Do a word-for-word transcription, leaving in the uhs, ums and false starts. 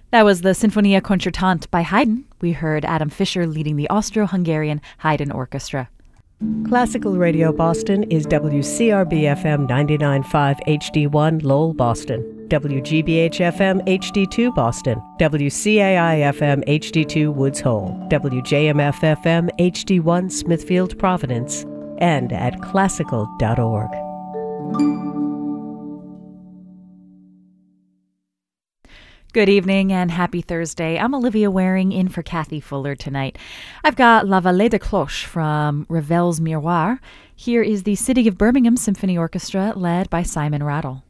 That was the Sinfonia Concertante by Haydn. We heard Adam Fischer leading the Austro-Hungarian Haydn Orchestra. Classical Radio Boston is W C R B F M ninety-nine point five H D one Lowell, Boston, W G B H F M H D two Boston, W C A I F M H D two Woods Hole, W J M F F M H D one Smithfield, Providence, and at classical dot org. Good evening and happy Thursday. I'm Olivia Waring in for Kathy Fuller tonight. I've got La Vallée de Cloche from Ravel's Miroir. Here is the City of Birmingham Symphony Orchestra led by Simon Rattle.